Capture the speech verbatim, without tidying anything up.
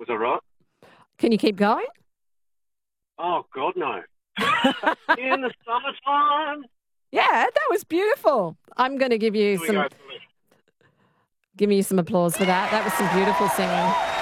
Was I right? Can you keep going? Oh, God, no. In the summertime. Yeah, that was beautiful. I'm going to give you Here we some, go. give me some applause for that. That was some beautiful singing.